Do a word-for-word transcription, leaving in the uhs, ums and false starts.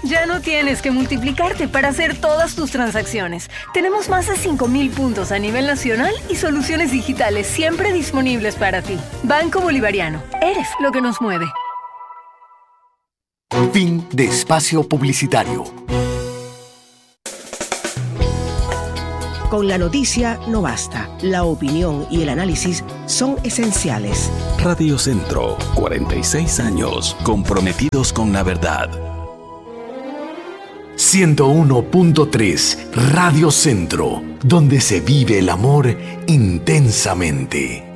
Ya no tienes que multiplicarte para hacer todas tus transacciones. Tenemos más de cinco mil puntos a nivel nacional y soluciones digitales siempre disponibles para ti. Banco Bolivariano. Eres lo que nos mueve. Fin de espacio publicitario. Con la noticia no basta. La opinión y el análisis son esenciales. Radio Centro, cuarenta y seis años comprometidos con la verdad. ciento uno punto tres Radio Centro, donde se vive el amor intensamente.